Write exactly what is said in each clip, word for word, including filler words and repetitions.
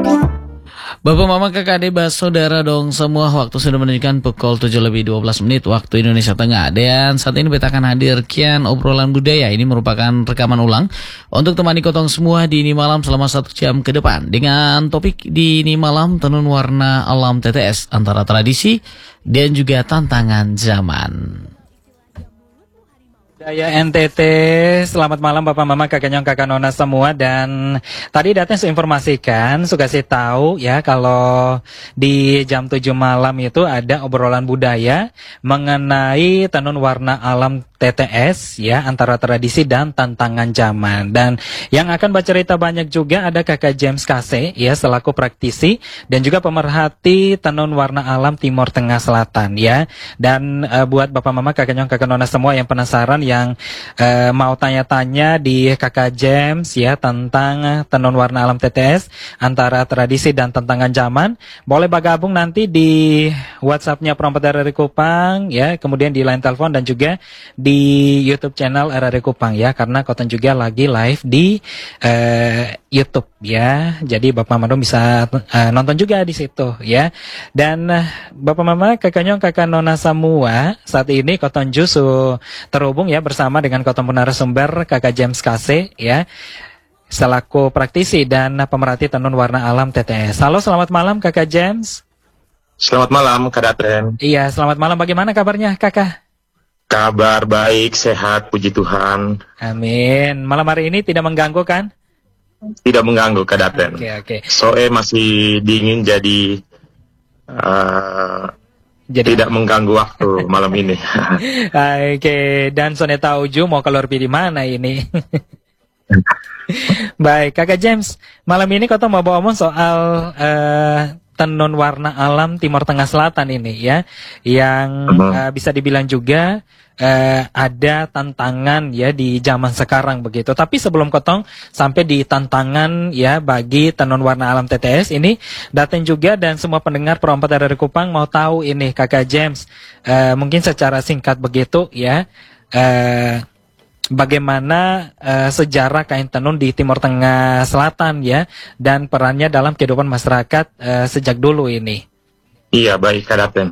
Bapak, Mama, Kakak, Adik, Bas, Saudara dong semua, waktu sudah menunjukkan pukul tujuh lebih dua belas menit waktu Indonesia Tengah. Dan saat ini beta akan hadirkan obrolan budaya. Ini merupakan rekaman ulang untuk temani kotong semua di Ini Malam selama satu jam ke depan. Dengan topik di Ini Malam, tenun warna alam T T S antara tradisi dan juga tantangan zaman. Daya N T T, selamat malam Bapak Mama, Kakak Nyong, Kakak Nona semua. Dan tadi datang saya informasikan, suka kasih tahu ya kalau di jam tujuh malam itu ada obrolan budaya mengenai tenun warna alam T T S ya, antara tradisi dan tantangan zaman. Dan yang akan bercerita banyak juga ada Kakak James Kase ya, selaku praktisi dan juga pemerhati tenun warna alam Timur Tengah Selatan ya. Dan uh, buat Bapak Mama, Kakak Nyong, Kakak Nona semua yang penasaran, yang uh, mau tanya-tanya di Kakak James ya tentang tenun warna alam T T S antara tradisi dan tantangan zaman, boleh bergabung nanti di WhatsApp-nya Perompat R R I Kupang ya, kemudian di line telepon dan juga di YouTube channel R R I Kupang ya, karena Koton juga lagi live di uh, YouTube ya. Jadi Bapak Mama bisa uh, nonton juga di situ ya. Dan uh, Bapak Mama, Kakak Nyong, Kakak Nona semua, saat ini Koton Jusu terhubung ya bersama dengan Koton narasumber Kakak James Kase ya, selaku praktisi dan pemerhati tenun warna alam T T S. Halo, selamat malam Kakak James. Selamat malam Kak Daten. Iya, selamat malam. Bagaimana kabarnya Kakak? Kabar baik, sehat, puji Tuhan. Amin. Malam hari ini tidak mengganggu kan? Tidak mengganggu Kak Daten. Oke, oke. Soalnya masih dingin, jadi uh, jadi tidak mengganggu waktu malam ini. Oke, dan Soneta Uju mau keluar di mana ini? Baik, Kakak James, malam ini kau mau bawa omong soal uh, tenun warna alam Timur Tengah Selatan ini ya, yang uh, bisa dibilang juga uh, ada tantangan ya di zaman sekarang begitu. Tapi sebelum Kotong sampai di tantangan ya bagi tenun warna alam T T S ini, Daten juga dan semua pendengar Perompat R R I Kupang mau tahu ini Kakak James, uh, mungkin secara singkat begitu ya, uh, bagaimana uh, sejarah kain tenun di Timur Tengah Selatan ya, dan perannya dalam kehidupan masyarakat uh, sejak dulu ini. Iya, baik Kak Daten.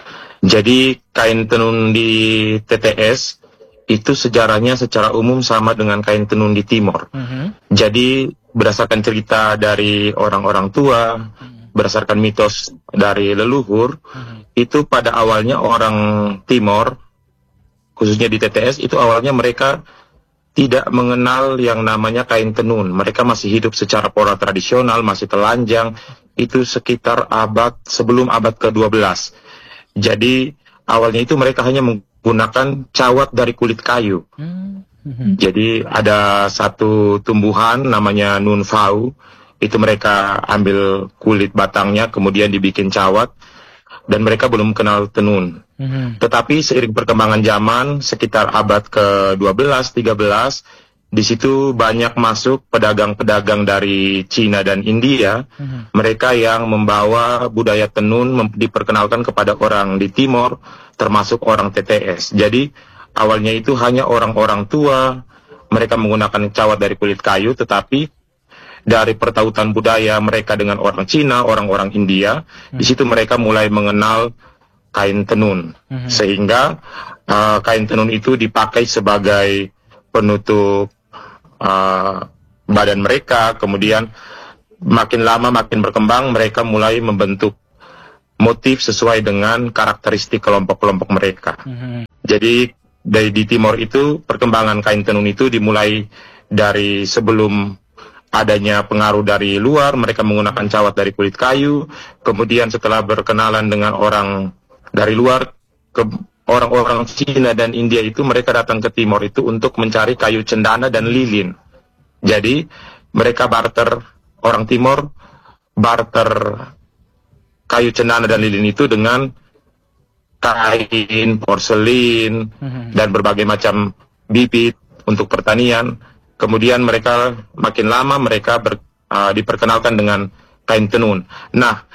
Jadi kain tenun di T T S itu sejarahnya secara umum sama dengan kain tenun di Timor. Mm-hmm. Jadi berdasarkan cerita dari orang-orang tua, mm-hmm. berdasarkan mitos dari leluhur, mm-hmm. itu pada awalnya orang Timor, khususnya di T T S, itu awalnya mereka tidak mengenal yang namanya kain tenun. Mereka masih hidup secara pola tradisional, masih telanjang. Itu sekitar abad sebelum abad ke dua belas. Jadi awalnya itu mereka hanya menggunakan cawat dari kulit kayu. Mm-hmm. Jadi ada satu tumbuhan namanya nunfau. Itu mereka ambil kulit batangnya, kemudian dibikin cawat. Dan mereka belum kenal tenun. Mm-hmm. Tetapi seiring perkembangan zaman, sekitar abad ke dua belas, tiga belas, di situ banyak masuk pedagang-pedagang dari Cina dan India. Mm-hmm. Mereka yang membawa budaya tenun mem- diperkenalkan kepada orang di Timor, termasuk orang T T S. Jadi awalnya itu hanya orang-orang tua, mereka menggunakan cawat dari kulit kayu, tetapi dari pertautan budaya mereka dengan orang Cina, orang-orang India, hmm. di situ mereka mulai mengenal kain tenun, hmm. sehingga uh, kain tenun itu dipakai sebagai penutup uh, badan mereka. Kemudian makin lama makin berkembang, mereka mulai membentuk motif sesuai dengan karakteristik kelompok-kelompok mereka. Hmm. Jadi dari di Timor itu perkembangan kain tenun itu dimulai dari sebelum adanya pengaruh dari luar, mereka menggunakan cawat dari kulit kayu. Kemudian setelah berkenalan dengan orang dari luar, ke orang-orang Cina dan India itu, mereka datang ke Timor itu untuk mencari kayu cendana dan lilin. Jadi mereka barter, orang Timor barter kayu cendana dan lilin itu dengan kain, porselin, mm-hmm. dan berbagai macam bibit untuk pertanian. Kemudian mereka makin lama mereka ber, uh, diperkenalkan dengan kain tenun. Nah,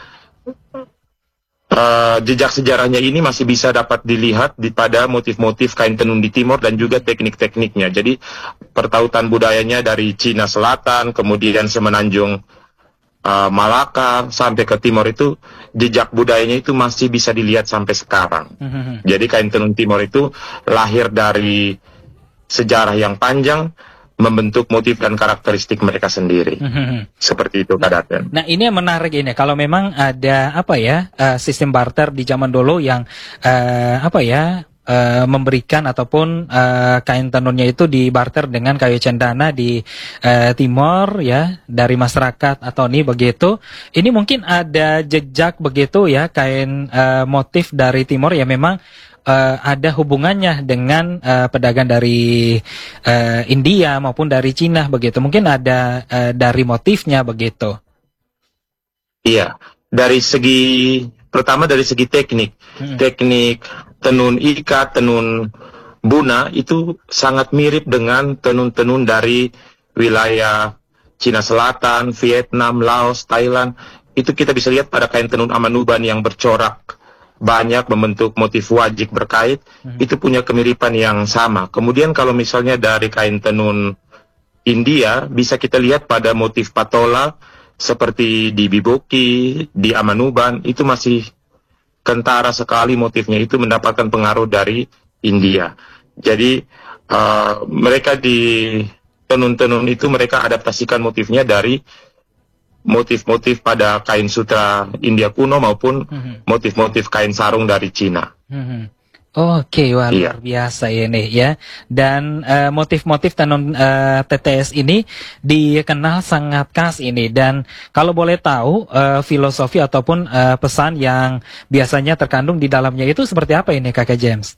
uh, jejak sejarahnya ini masih bisa dapat dilihat di pada motif-motif kain tenun di Timor dan juga teknik-tekniknya. Jadi pertautan budayanya dari Cina Selatan, kemudian Semenanjung uh, Malaka sampai ke timur itu jejak budayanya itu masih bisa dilihat sampai sekarang. Mm-hmm. Jadi kain tenun timur itu lahir dari sejarah yang panjang, membentuk motif dan karakteristik mereka sendiri. Mm-hmm. Seperti itu, Kak Daten. Nah, ini yang menarik ini. Kalau memang ada apa ya uh, sistem barter di zaman dulu yang uh, apa ya uh, memberikan ataupun uh, kain tenunnya itu dibarter dengan kayu cendana di uh, timur ya dari masyarakat atau nih begitu. Ini mungkin ada jejak begitu ya kain uh, motif dari timur ya memang Uh, ada hubungannya dengan uh, pedagang dari uh, India maupun dari Cina begitu. Mungkin ada uh, dari motifnya begitu. Iya, dari segi pertama dari segi teknik, hmm. teknik tenun ikat, tenun buna itu sangat mirip dengan tenun-tenun dari wilayah Cina Selatan, Vietnam, Laos, Thailand. Itu kita bisa lihat pada kain tenun Amanuban yang bercorak banyak membentuk motif wajik berkait, hmm. itu punya kemiripan yang sama. Kemudian kalau misalnya dari kain tenun India, bisa kita lihat pada motif patola, seperti di Biboki, di Amanuban, itu masih kentara sekali motifnya, itu mendapatkan pengaruh dari India. Jadi uh, mereka di tenun-tenun itu mereka adaptasikan motifnya dari motif-motif pada kain sutra India kuno maupun mm-hmm. motif-motif kain sarung dari Cina. Mm-hmm. Oke, wah iya. Luar biasa ini ya. Dan uh, motif-motif tenun uh, T T S ini dikenal sangat khas ini. Dan kalau boleh tahu uh, filosofi ataupun uh, pesan yang biasanya terkandung di dalamnya itu seperti apa ini, Kakak James?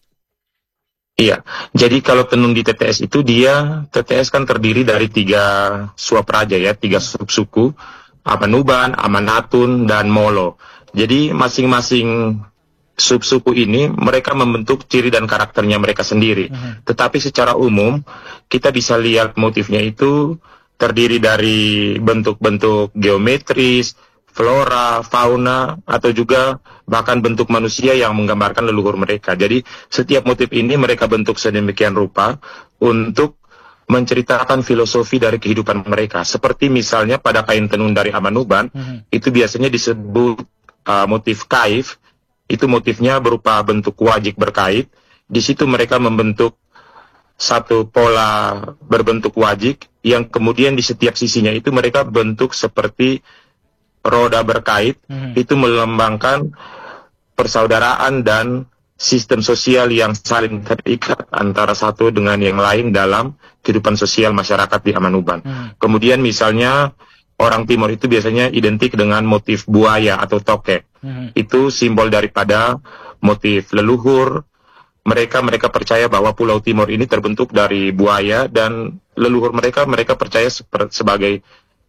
Iya, jadi kalau tenun di T T S itu dia T T S kan terdiri dari tiga swapraja ya, tiga subsuku. Amanuban, Amanatun, dan Molo. Jadi masing-masing subsuku ini mereka membentuk ciri dan karakternya mereka sendiri. Uh-huh. Tetapi secara umum kita bisa lihat motifnya itu terdiri dari bentuk-bentuk geometris, flora, fauna, atau juga bahkan bentuk manusia yang menggambarkan leluhur mereka. Jadi setiap motif ini mereka bentuk sedemikian rupa untuk menceritakan filosofi dari kehidupan mereka. Seperti misalnya pada kain tenun dari Amanuban, mm-hmm. itu biasanya disebut uh, motif kaif. Itu motifnya berupa bentuk wajik berkait. Di situ mereka membentuk satu pola berbentuk wajik, yang kemudian di setiap sisinya itu mereka bentuk seperti roda berkait. Mm-hmm. Itu melambangkan persaudaraan dan sistem sosial yang saling terikat antara satu dengan yang lain dalam kehidupan sosial masyarakat di Amanuban. Hmm. Kemudian misalnya orang Timur itu biasanya identik dengan motif buaya atau tokek. Hmm. Itu simbol daripada motif leluhur. Mereka mereka percaya bahwa Pulau Timur ini terbentuk dari buaya, dan leluhur mereka mereka percaya seper, sebagai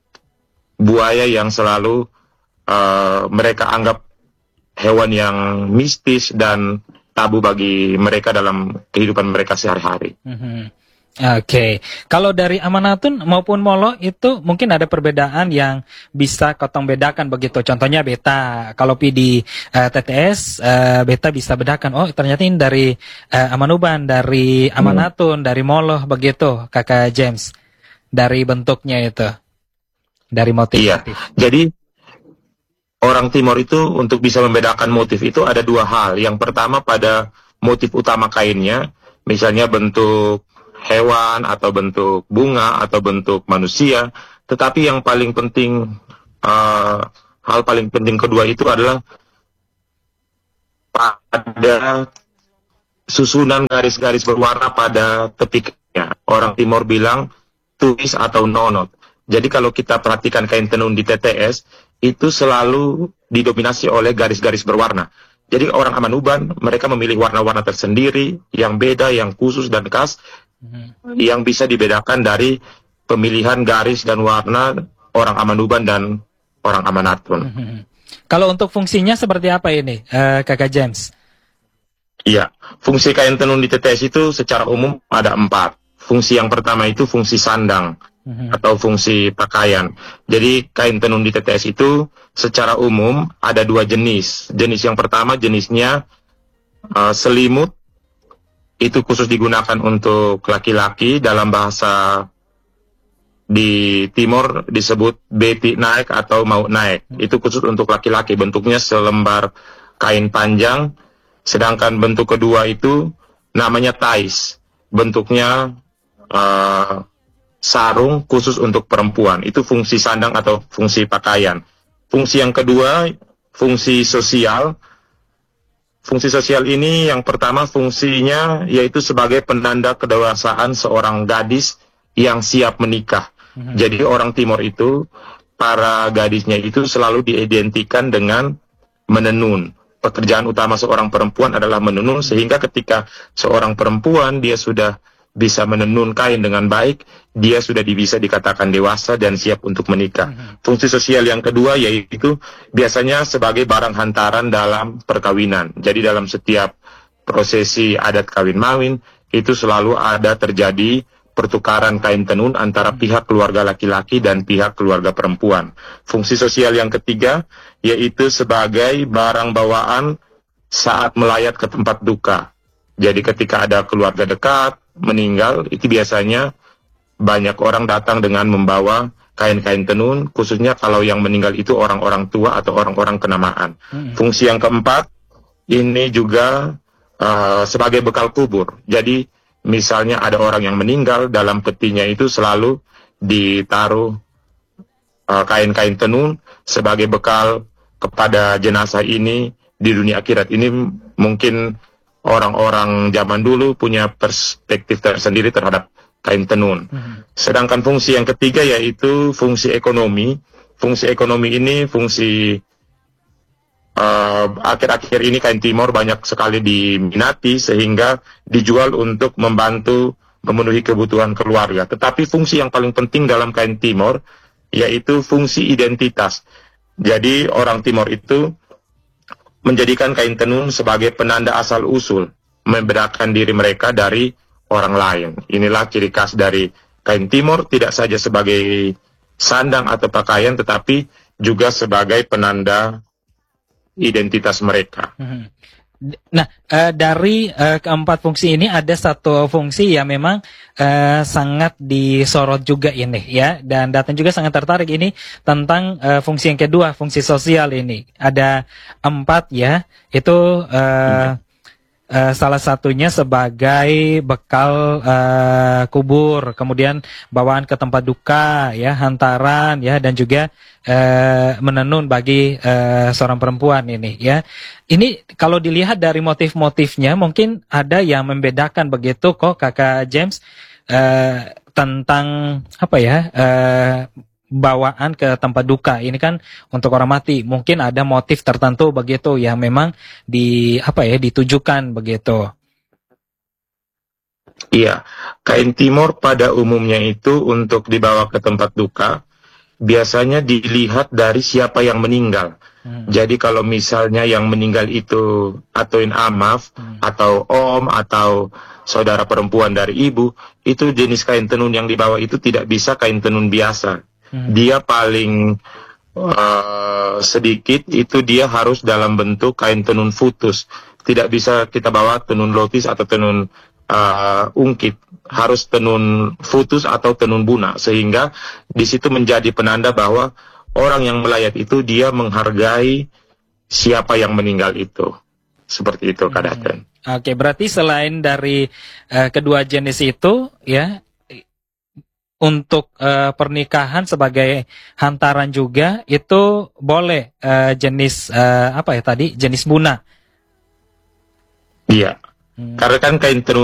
buaya yang selalu uh, mereka anggap hewan yang mistis dan tabu bagi mereka dalam kehidupan mereka sehari-hari. Mm-hmm. Oke, okay. Kalau dari Amanatun maupun Molo itu mungkin ada perbedaan yang bisa kotong bedakan begitu. Contohnya beta, kalau pi di uh, T T S uh, beta bisa bedakan. Oh, ternyata ini dari uh, Amanuban, dari Amanatun, hmm. dari Molo begitu, Kakak James. Dari bentuknya itu, dari motif. Iya. Jadi orang Timur itu untuk bisa membedakan motif itu ada dua hal. Yang pertama pada motif utama kainnya, misalnya bentuk hewan atau bentuk bunga atau bentuk manusia. Tetapi yang paling penting, uh, hal paling penting kedua itu adalah pada susunan garis-garis berwarna pada tepiknya. Orang Timur bilang tuis atau nonot. Jadi kalau kita perhatikan kain tenun di T T S, itu selalu didominasi oleh garis-garis berwarna. Jadi orang Amanuban, mereka memilih warna-warna tersendiri, yang beda, yang khusus dan khas, hmm. yang bisa dibedakan dari pemilihan garis dan warna orang Amanuban dan orang Amanatun. Hmm. Kalau untuk fungsinya seperti apa ini, uh, Kakak James? Iya, fungsi kain tenun di T T S itu secara umum ada empat. Fungsi yang pertama itu fungsi sandang. Mm-hmm. atau fungsi pakaian. Jadi kain tenun di T T S itu secara umum ada dua jenis. Jenis yang pertama jenisnya uh, selimut, itu khusus digunakan untuk laki-laki. Dalam bahasa di timur disebut beti naik atau mau naik. Itu khusus untuk laki-laki, bentuknya selembar kain panjang. Sedangkan bentuk kedua itu namanya tais, bentuknya uh, sarung khusus untuk perempuan. Itu fungsi sandang atau fungsi pakaian. Fungsi yang kedua, fungsi sosial. Fungsi sosial ini yang pertama fungsinya yaitu sebagai penanda kedewasaan seorang gadis yang siap menikah. Mm-hmm. Jadi orang Timur itu, para gadisnya itu selalu diidentikan dengan menenun. Pekerjaan utama seorang perempuan adalah menenun, sehingga ketika seorang perempuan dia sudah bisa menenun kain dengan baik, dia sudah bisa dikatakan dewasa dan siap untuk menikah. Mm-hmm. Fungsi sosial yang kedua yaitu biasanya sebagai barang hantaran dalam perkawinan. Jadi dalam setiap prosesi adat kawin mawin itu selalu ada terjadi pertukaran kain tenun antara pihak keluarga laki-laki dan pihak keluarga perempuan. Fungsi sosial yang ketiga yaitu sebagai barang bawaan saat melayat ke tempat duka. Jadi ketika ada keluarga dekat meninggal, itu biasanya banyak orang datang dengan membawa kain-kain tenun, khususnya kalau yang meninggal itu orang-orang tua atau orang-orang kenamaan. Hmm. Fungsi yang keempat, ini juga uh, sebagai bekal kubur. Jadi misalnya ada orang yang meninggal, dalam petinya itu selalu ditaruh uh, kain-kain tenun sebagai bekal kepada jenazah ini di dunia akhirat. Ini mungkin orang-orang zaman dulu punya perspektif tersendiri terhadap kain tenun. Hmm. Sedangkan fungsi yang ketiga yaitu fungsi ekonomi. Fungsi ekonomi ini fungsi uh, akhir-akhir ini kain Timor banyak sekali diminati sehingga dijual untuk membantu memenuhi kebutuhan keluarga. Tetapi fungsi yang paling penting dalam kain Timor yaitu fungsi identitas. Jadi orang Timor itu menjadikan kain tenun sebagai penanda asal-usul, membedakan diri mereka dari orang lain. Inilah ciri khas dari kain Timor, tidak saja sebagai sandang atau pakaian, tetapi juga sebagai penanda identitas mereka. Nah, uh, dari uh, keempat fungsi ini ada satu fungsi yang memang uh, sangat disorot juga ini ya, dan Daten juga sangat tertarik ini tentang uh, fungsi yang kedua, fungsi sosial ini. Ada empat ya, itu uh, uh, salah satunya sebagai bekal uh, kubur, kemudian bawaan ke tempat duka ya, hantaran ya, dan juga uh, menenun bagi uh, seorang perempuan ini ya. Ini kalau dilihat dari motif-motifnya mungkin ada yang membedakan begitu kok Kakak James uh, tentang apa ya uh, bawaan ke tempat duka. Ini kan untuk orang mati, mungkin ada motif tertentu begitu yang memang di apa ya ditujukan begitu. Iya, kain Timor pada umumnya itu untuk dibawa ke tempat duka biasanya dilihat dari siapa yang meninggal. Hmm. Jadi kalau misalnya yang meninggal itu atuin amaf hmm. atau om atau saudara perempuan dari ibu, itu jenis kain tenun yang dibawa itu tidak bisa kain tenun biasa. Hmm. Dia paling uh, sedikit itu dia harus dalam bentuk kain tenun futus. Tidak bisa kita bawa tenun lotis atau tenun uh, ungkit. Harus tenun futus atau tenun buna, sehingga di situ menjadi penanda bahwa orang yang melayat itu dia menghargai siapa yang meninggal itu. Seperti itu Kak Daten. Hmm. Oke, berarti selain dari uh, kedua jenis itu ya, untuk uh, pernikahan sebagai hantaran juga itu boleh uh, jenis uh, apa ya tadi, jenis buna. Iya. Hmm. Karena kan kain tenun